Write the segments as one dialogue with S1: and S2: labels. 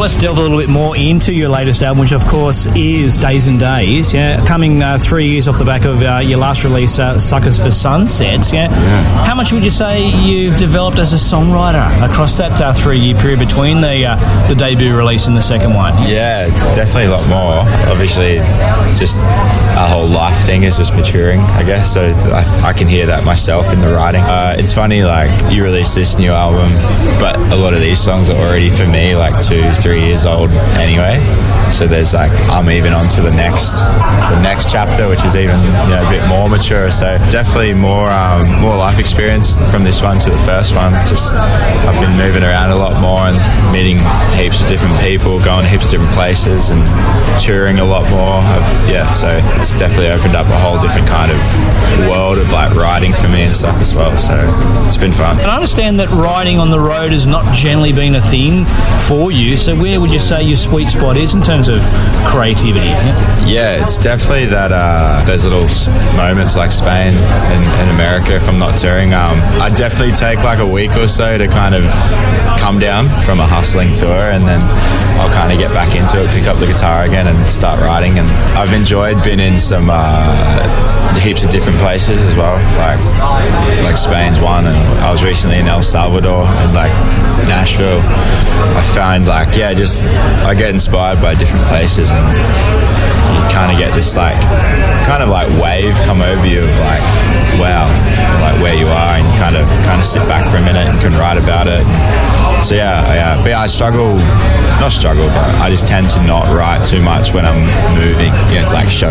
S1: let's delve a little bit more into your latest album, which of course is Days and Days. Yeah, coming 3 years off the back of your last release, Suckers for Sunsets. Yeah? How much would you say you've developed as a songwriter across that 3 year period between the debut release and the second one?
S2: Yeah, definitely a lot more. Obviously, just our whole life thing is just maturing, I guess. So I can hear that myself in the writing. It's funny, like, you release this new album, but a lot of these songs are already, for me, like 2-3 years old anyway. So there's like, I'm even on to the next chapter, which is even, a bit more mature. So definitely more life experience from this one to the first one. Just, I've been moving around a lot more and meeting heaps of different people, going to heaps of different places and touring a lot more. So it's definitely opened up a whole different kind of world of like writing for me and stuff as well. So it's been fun.
S1: And I understand that writing on the road has not generally been a thing for you. So where would you say your sweet spot is in terms of creativity?
S2: Yeah, it's definitely that those little moments like Spain and America. If I'm not touring, I definitely take like a week or so to kind of come down from a hustling tour, and then I'll kind of get back into it, pick up the guitar again and start writing. And I've enjoyed being in some heaps of different places as well, like Spain's one, and I was recently in El Salvador and like Nashville. I find like, I get inspired by different places, and you kind of get this like kind of like wave come over you of like, wow, like where you are, and you kind of sit back for a minute and can write about it. So but I but I just tend to not write too much when I'm moving. It's like show.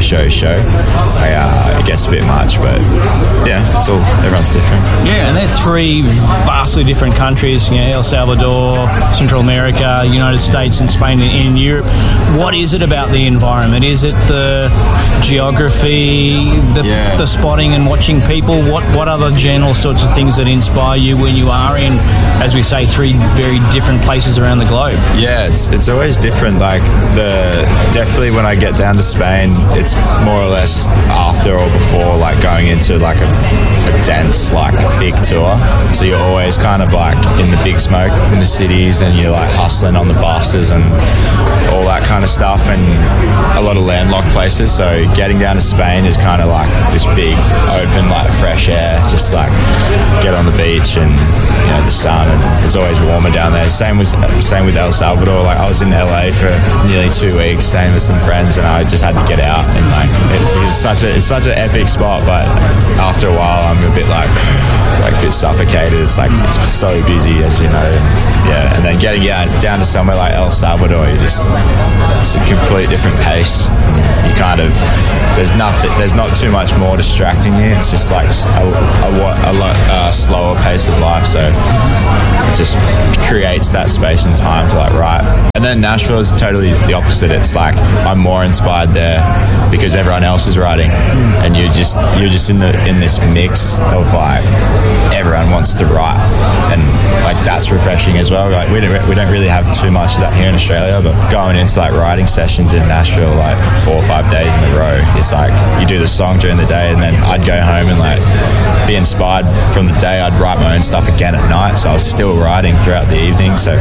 S2: It gets a bit much, but it's all, everyone's different.
S1: Yeah, and they're three vastly different countries, El Salvador, Central America, United States and Spain and Europe. What is it about the environment? Is it the geography, the spotting and watching people? What other general sorts of things that inspire you when you are in, as we say, three very different places around the globe?
S2: Yeah, it's always different. Like definitely when I get down to Spain, it's more or less after or before like going into like a dense, like thick tour. So you're always kind of like in the big smoke in the cities, and you're like hustling on the buses and all that kind of stuff, and a lot of landlocked places. So getting down to Spain is kind of like this big open, like fresh air, just like get on the beach and the sun, and it's always warmer down there. Same with El Salvador. Like I was in LA for nearly 2 weeks staying with some friends, and I just had to get out, and like it's such an epic spot, but after a while I'm a bit like a bit suffocated. It's like it's so busy, as you know, and then getting down to somewhere like El Salvador, it's a complete different pace. You kind of there's not too much more distracting you. It's just like a lot slower pace of life, so it just creates that space and time to like write. And then Nashville is totally the opposite. It's like I'm more inspired there because everyone else is writing, and you're just in this mix of like everyone wants to write, and like that's refreshing as well. Like we don't really have too much of that here in Australia, but going into like writing sessions in Nashville like 4 or 5 days in a row, it's like you do the song during the day, and then I'd go home and like be inspired from the day. I'd write my own stuff again at night, so I was still writing throughout the evening. So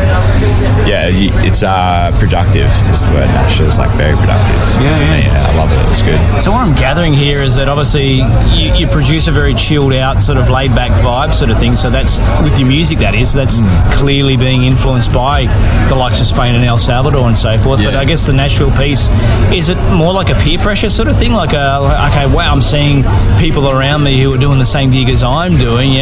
S2: it's productive is the word. Nashville's like very productive for me. I love it. It's good.
S1: So what I'm gathering here is that obviously you produce a very chilled out sort of laid back vibe sort of thing, so that's with your music, that's clearly being influenced by the likes of Spain and El Salvador and so forth. But I guess the Nashville piece, is it more like a peer pressure sort of thing, like I'm seeing people around me who are doing the same gig as I'm doing,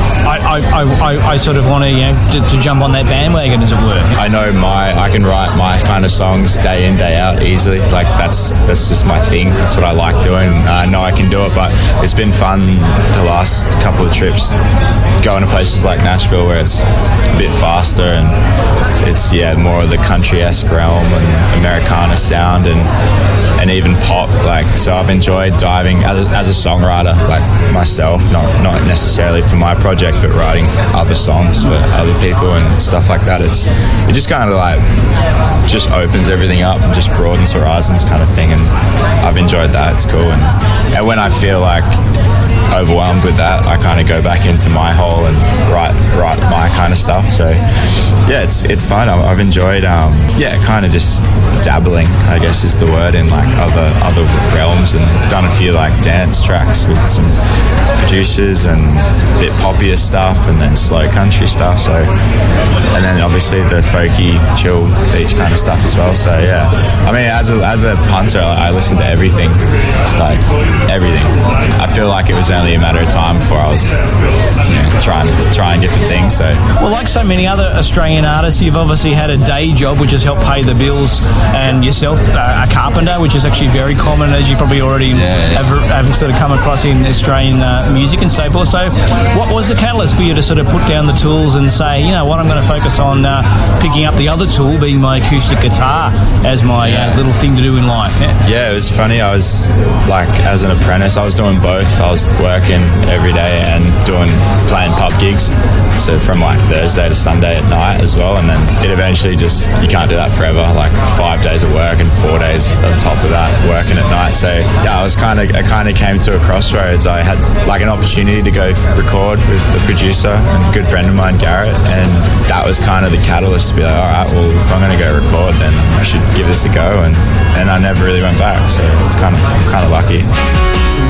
S1: I sort of want to jump on that bandwagon, as it were.
S2: I know I can write my kind of songs day in, day out easily. Like that's just my thing. That's what I like doing. I know I can do it, but it's been fun the last couple of trips going to places like Nashville where it's a bit faster and it's more of the country-esque realm and Americana sound and even pop. Like, so I've enjoyed diving as a songwriter, like myself, not necessarily for my project, but writing other songs for other people and stuff like that. It just kind of like just opens everything up and just broadens horizons kind of thing, and I've enjoyed that. It's cool. And when I feel like overwhelmed with that, I kind of go back into my hole and write my kind of stuff. So yeah, it's fun. I've enjoyed, kind of just dabbling, I guess is the word, in like other realms, and done a few like dance tracks with some producers and a bit poppier stuff, and then slow country stuff. So, and then obviously the folky, chill beach kind of stuff as well. So yeah, I mean, as a punter, I listen to everything, like everything. I feel like it was only a matter of time before I was trying different things. So,
S1: well, like so many other Australian artists, you've obviously had a day job which has helped pay the bills, and yourself a carpenter, which is actually very common, as you probably already have sort of come across in Australian music and so forth. So what was the catalyst for you to sort of put down the tools and say, you know what, I'm going to focus on picking up the other tool, being my acoustic guitar, as my little thing to do in life?
S2: Yeah, it was funny. I was like, as an apprentice, I was doing both. I was working every day and playing pub gigs, so from like Thursday to Sunday at night as well. And then it eventually just, you can't do that forever, like 5 days of work and 4 days on top of that working at night. So yeah, I kind of came to a crossroads. I had like an opportunity to go record with a producer and a good friend of mine, Garrett, and that was kind of the catalyst to be like, all right, well, if I'm going to go record, then I should give this a go. And I never really went back, so I'm kind of lucky.